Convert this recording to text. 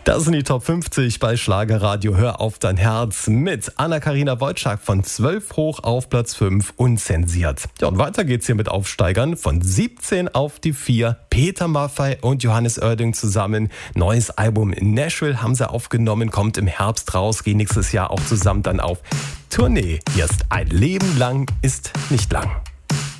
Das sind die Top 50 bei Schlagerradio Hör auf dein Herz mit Anna-Karina Wojcik von 12 hoch auf Platz 5 unzensiert. Ja, und weiter geht's hier mit Aufsteigern von 17 auf die 4. Peter Maffay und Johannes Oerding zusammen. Neues Album in Nashville haben sie aufgenommen, kommt im Herbst raus, gehen nächstes Jahr auch zusammen dann auf Tournee. Hier ist Ein Leben lang ist nicht lang.